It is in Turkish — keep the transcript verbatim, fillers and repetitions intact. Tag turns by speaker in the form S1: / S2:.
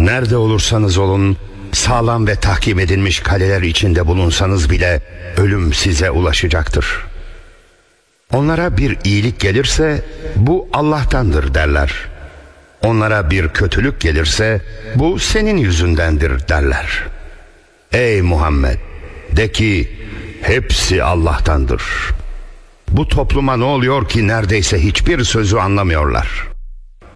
S1: Nerede olursanız olun, sağlam ve tahkim edilmiş kaleler içinde bulunsanız bile ölüm size ulaşacaktır. Onlara bir iyilik gelirse bu Allah'tandır derler. Onlara bir kötülük gelirse bu senin yüzündendir derler. Ey Muhammed, de ki hepsi Allah'tandır. Bu topluma ne oluyor ki neredeyse hiçbir sözü anlamıyorlar.